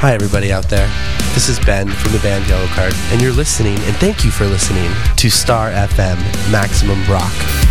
Hi everybody out there. This is Ben from the band Yellowcard, and you're listening, and thank you for listening, to Star FM Maximum Rock.